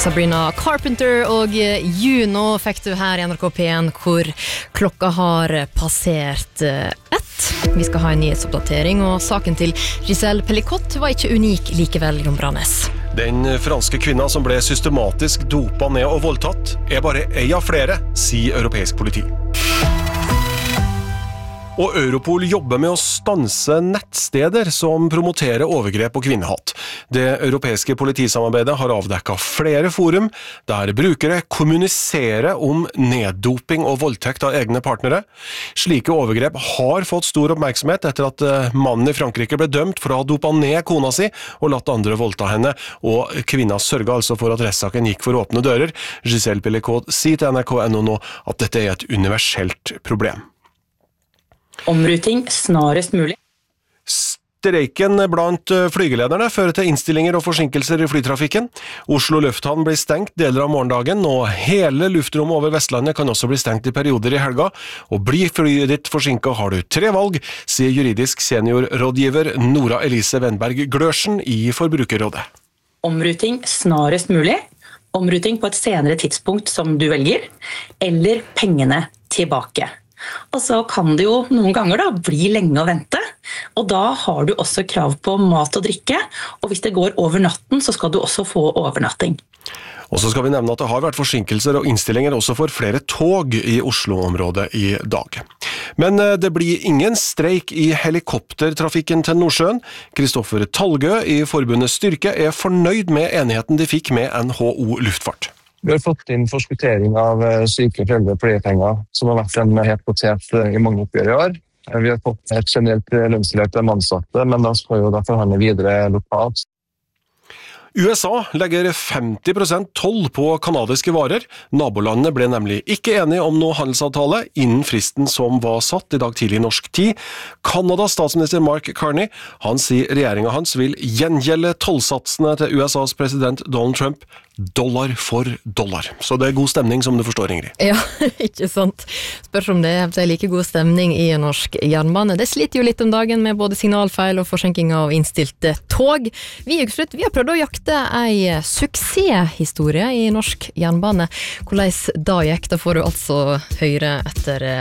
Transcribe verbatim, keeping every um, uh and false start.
Sabrina Carpenter og Juno fikk du her i N R K P en, hvor klokka har passert ett. Vi skal ha en nyhetsoppdatering, og saken til Giselle Pellicott var ikke unik likevel, Jon Branes. Den franske kvinna som ble systematisk dopa ned og voldtatt er bare ei av flere, sier europeisk politi. Og Europol jobber med å stanse nettsteder som promoterer overgrep og kvinnehat. Det europeiske politisamarbeidet har avdekket flere forum der brukere kommuniserer om neddoping og voldtekt av egne partnere. Slike overgrep har fått stor oppmerksomhet etter at mannen i Frankrike ble dømt for å ha dopet ned kona si og latt andre voldta henne, og kvinna sørget altså for at rettssaken gikk for åpne dører. Giselle Pellicott sier til N R K N O nå at dette er et universelt problem. Omruting snarest mulig. Streiken blant flygelederne fører til innstillinger og forsinkelser i flytrafikken. Oslo lufthavn blir stengt deler av morgendagen, og hele luftrommet over Vestlandet kan også bli stengt i perioder i helga. Og blir flyet ditt forsinket har du tre valg, sier juridisk seniorrådgiver Nora Elise Wenberg Glørsen i Forbrukerrådet. Omruting snarest mulig. Omruting på et senere tidspunkt som du velger, eller pengene tilbake. Og så kan det jo noen ganger da bli lenge å vente, og da har du også krav på mat og drikke, og hvis det går over natten så skal du også få overnatting. Og så skal vi nevne at det har vært forsinkelser og innstillinger også for flere tog i Oslo-området i dag. Men det blir ingen streik i helikoptertrafikken til Nordsjøen. Kristoffer Talgø i Forbundet Styrke er fornøyd med enigheten de fikk med N H O Luftfart. Vi har fått inn forskuttering av syke foreldre og pleiepenger, som har vært en het potet i mange oppgjør i år. Vi har fått et generelt lønnstillegg til de ansatte, men da skal jo da forhandle videre lokalt. U S A legger femti prosent toll på kanadiske varer. Nabolandene ble nemlig ikke enige om noe handelsavtale innen fristen som var satt i dag tidlig norsk tid. Kanadas statsminister Mark Carney, han sier regjeringen hans vil gjengjelde tollsatsene til U S A's president Donald Trump dollar for dollar. Så det er god stemning, som du forstår, Ingrid. Ja, ikke sant. Spørs om det er like god stemning i norsk jernbane. Det sliter jo litt om dagen med både signalfeil og forsinking av innstilte tog. Vi i Ukeslutt, vi har prøvd å jakte ei suksesshistorie i norsk jernbane. Hvordan da gikk, da får du altså høre etter